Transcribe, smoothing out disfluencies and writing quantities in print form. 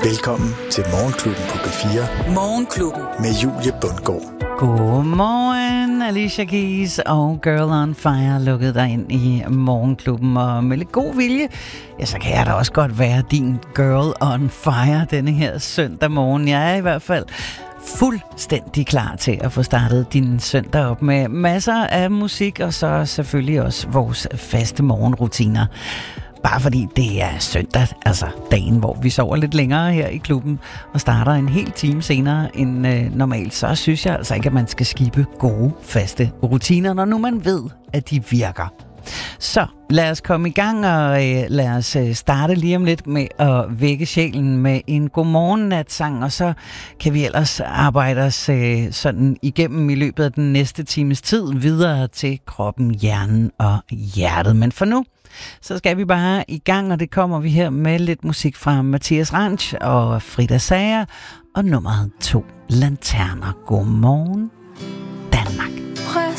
Velkommen til Morgenklubben på B4. Morgenklubben med Julie Bundgaard. Godmorgen, Alicia Keys og Girl on Fire lukkede dig ind i Morgenklubben. Og med lidt god vilje, ja, så kan jeg da også godt være din Girl on Fire denne her søndag morgen. Jeg er i hvert fald fuldstændig klar til at få startet din søndag op med masser af musik, og så selvfølgelig også vores faste morgenrutiner. Bare fordi det er søndag, altså dagen, hvor vi sover lidt længere her i klubben og starter en hel time senere end normalt, så synes jeg altså ikke, at man skal skippe gode, faste rutiner, når nu man ved, at de virker. Så lad os komme i gang, og lad os starte lige om lidt med at vække sjælen med en godmorgen-natsang, og så kan vi ellers arbejde os sådan igennem i løbet af den næste times tid videre til kroppen, hjernen og hjertet. Men for nu, så skal vi bare i gang, og det kommer vi her med lidt musik fra Mathias Ranch og Frida Sager og nummeret 2 Lanterner. Godmorgen.